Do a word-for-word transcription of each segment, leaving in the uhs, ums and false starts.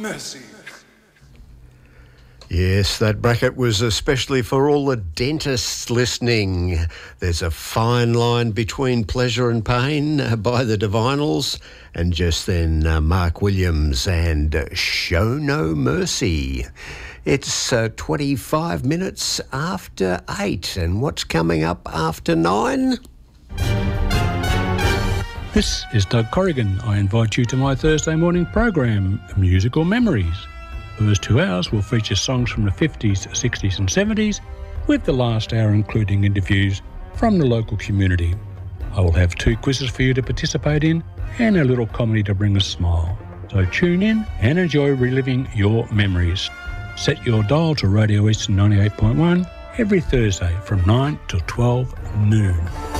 Mercy. Yes, that bracket was especially for all the dentists listening. There's a fine line between Pleasure and Pain uh, by the Divinals, and just then uh, Mark Williams and uh, Show No Mercy. It's uh, twenty-five minutes after eight, and what's coming up after nine? This is Doug Corrigan. I invite you to my Thursday morning program, Musical Memories. The first two hours will feature songs from the fifties, sixties and seventies, with the last hour including interviews from the local community. I will have two quizzes for you to participate in and a little comedy to bring a smile. So tune in and enjoy reliving your memories. Set your dial to Radio Eastern ninety-eight point one every Thursday from nine till twelve noon.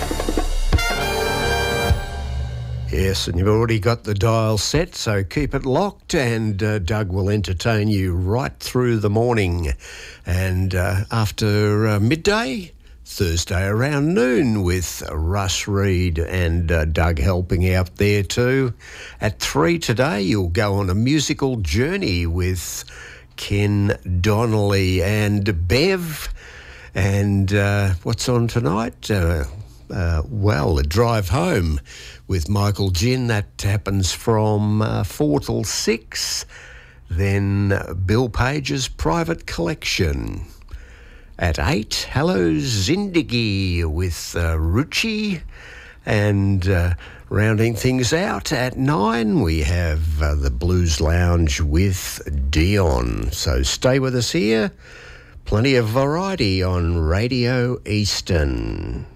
Yes, and you've already got the dial set, so keep it locked, and uh, Doug will entertain you right through the morning. And uh, after uh, midday, Thursday around noon, with Russ Reid and uh, Doug helping out there too. At three today, you'll go on a musical journey with Ken Donnelly and Bev. And uh, what's on tonight? Uh, uh, well, a drive home with Michael Ginn. That happens from uh, four till six. Then uh, Bill Page's Private Collection. At eight, Hello Zindagi with uh, Ruchi. And uh, rounding things out at nine, we have uh, the Blues Lounge with Dion. So stay with us here. Plenty of variety on Radio Eastern.